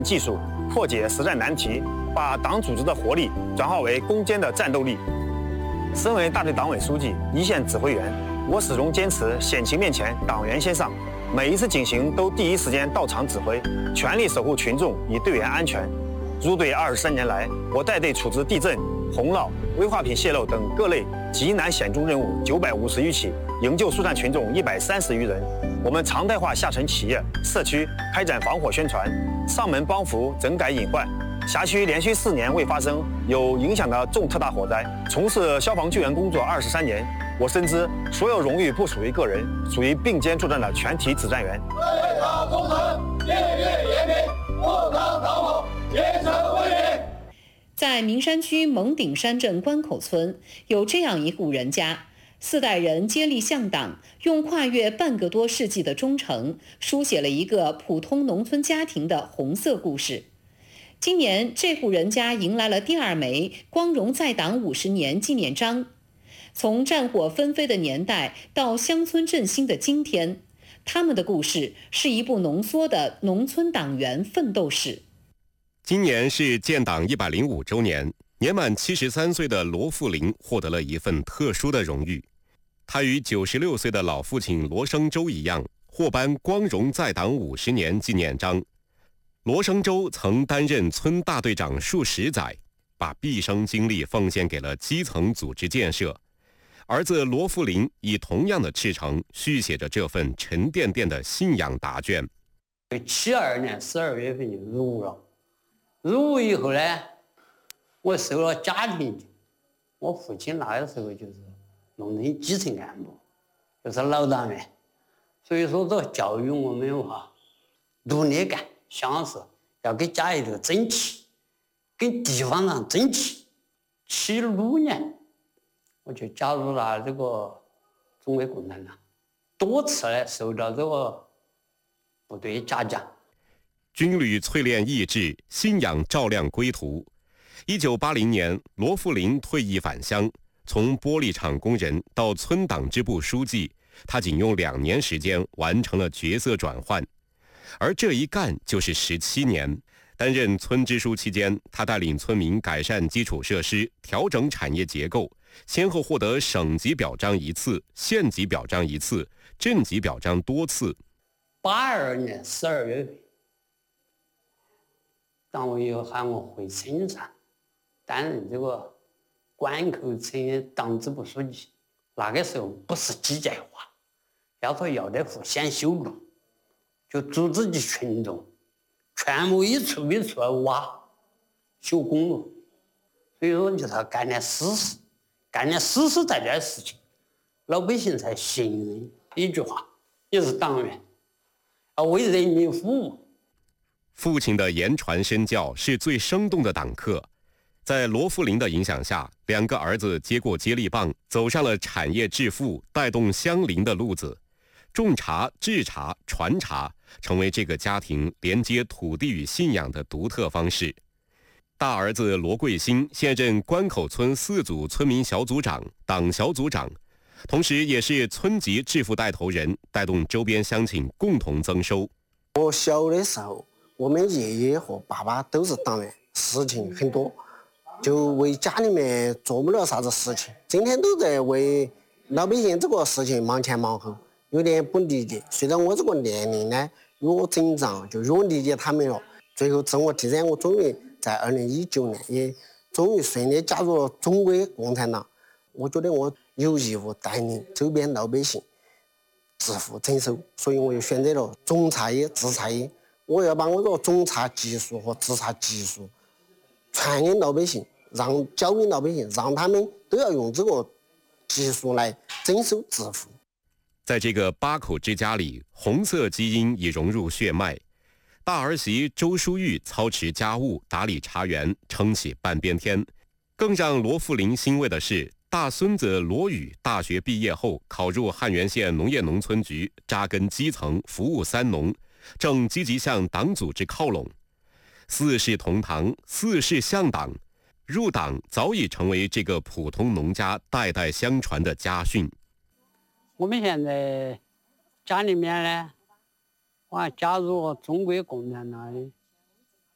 技术，破解实战难题，把党组织的活力转化为攻坚的战斗力。身为大队党委书记、一线指挥员，我始终坚持险情面前党员先上，每一次警行都第一时间到场指挥，全力守护群众与队员安全。入队23年来，我带队处置地震、洪涝、危化品泄漏等各类极难险重任务950余起，营救疏散群众130余人。我们常态化下沉企业、社区开展防火宣传，上门帮扶整改隐患。辖区连续4年未发生有影响的重特大火灾。从事消防救援工作23年，我深知所有荣誉不属于个人，属于并肩作战的全体指战员。 对抗工程，烈日炎明，不抗党火，竭诚为民。 在名山区蒙顶山镇关口村，有这样一户人家，4代人接力向党，用跨越半个多世纪的忠诚，书写了一个普通农村家庭的红色故事。今年，这户人家迎来了第2枚光荣在党50年纪念章。从战火纷飞的年代到乡村振兴的今天，他们的故事是一部浓缩的农村党员奋斗史。 今年是建党105周年，年满73岁的罗富林获得了一份特殊的荣誉。他与96岁的老父亲罗生洲一样，获颁光荣在党50年纪念章。罗生洲曾担任村大队长数十载，把毕生精力奉献给了基层组织建设。儿子罗富林以同样的赤诚续写着这份沉甸甸的信仰答卷。 72年12月份就入伍了，入伍以后呢，我受了家庭，我父亲那个时候就是农村基层干部，就是老党员，所以说这教育我们努力干，想是要给家里头争气，跟地方上争气。76年我就加入了这个中国共产党，多次呢受到这个部队嘉奖。 军旅淬炼意志，信仰照亮归途。1980年，罗富林退役返乡，从玻璃厂工人到村党支部书记，他仅用2年时间完成了角色转换，而这一干就是17年。担任村支书期间，他带领村民改善基础设施，调整产业结构，先后获得省级表彰1次、县级表彰1次、镇级表彰多次。 82年12月份，党委又喊我回村上担任这个关口村党支部书记。那个时候不是机械化，要说要得户先修路，就组织起群众，全部一处一处挖修公路。所以说就是要干点实事，干点实实在在的事情，老百姓才信任。一句话，你是党员，要为人民服务。 父亲的言传身教是最生动的党课。在罗富林的影响下，2个儿子接过接力棒，走上了产业致富、带动乡邻的路子。种茶、制茶、传茶，成为这个家庭连接土地与信仰的独特方式。大儿子罗贵新现任关口村4组村民小组长、党小组长，同时也是村级致富带头人，带动周边乡亲共同增收。 我小的时候，我们爷爷和爸爸都是党员，事情很多，就为家里面做不了啥子事情，今天都在为老百姓这个事情忙前忙后，有点不理解。随着我这个年龄呢越增长，就越理解他们了。最后自我提升，我终于在2019年也终于顺利加入了中国共产党。我觉得我有义务带领周边老百姓致富增收，所以我又选择了种茶叶、制茶叶。我要把我这个种茶技术和制茶技术传给老百姓，教给老百姓，让他们都要用这个技术来增收致富。 在这个8口之家里，红色基因已融入血脉。大儿媳周淑玉操持家务，打理茶园，撑起半边天。更让罗富林欣慰的是，大孙子罗宇大学毕业后考入汉源县农业农村局，扎根基层，服务3农，正积极向党组织靠拢。4世同堂，4世向党，入党早已成为这个普通农家代代相传的家训。 我们现在家里面呢，我还加入了中国共产党的